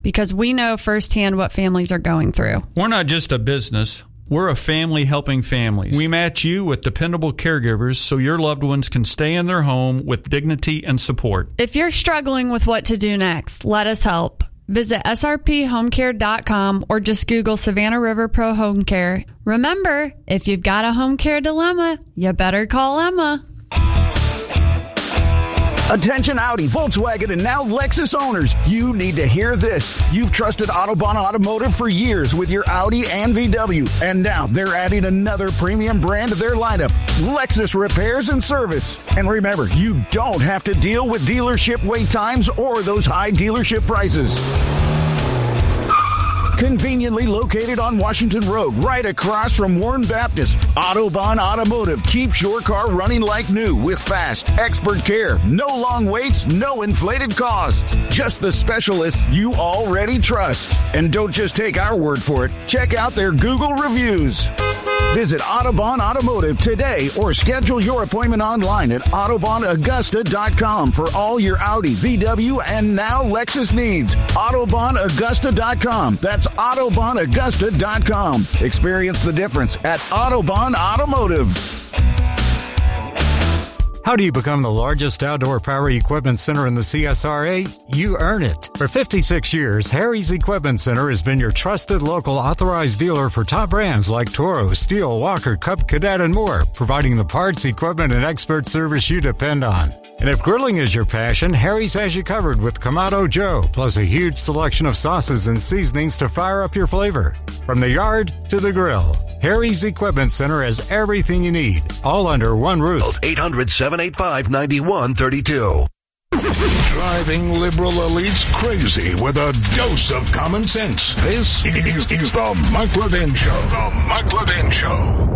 because we know firsthand what families are going through. We're not just a business. We're a family helping families. We match you with dependable caregivers so your loved ones can stay in their home with dignity and support. If you're struggling with what to do next, let us help. Visit srphomecare.com or just Google Savannah River Pro Home Care. Remember, if you've got a home care dilemma, you better call Emma. Attention Audi, Volkswagen, and now Lexus owners. You need to hear this. You've trusted Autobahn Automotive for years with your Audi and VW. And now they're adding another premium brand to their lineup, Lexus Repairs and Service. And remember, you don't have to deal with dealership wait times or those high dealership prices. Conveniently located on Washington Road, right across from Warren Baptist, Autobahn Automotive keeps your car running like new with fast, expert care, no long waits, no inflated costs. Just the specialists you already trust. And don't just take our word for it. Check out their Google reviews. Visit Autobahn Automotive today or schedule your appointment online at AutobahnAugusta.com for all your Audi, VW, and now Lexus needs. AutobahnAugusta.com. That's AutobahnAugusta.com. Experience the difference at Autobahn Automotive. How do you become the largest outdoor power equipment center in the CSRA? You earn it. For 56 years, Harry's Equipment Center has been your trusted local authorized dealer for top brands like Toro, Steel, Walker, Cub Cadet, and more, providing the parts, equipment, and expert service you depend on. And if grilling is your passion, Harry's has you covered with Kamado Joe, plus a huge selection of sauces and seasonings to fire up your flavor. From the yard to the grill, Harry's Equipment Center has everything you need, all under one roof. 800-785-9132. Driving liberal elites crazy with a dose of common sense. This is the Mike Levin Show. The Mike Levin Show.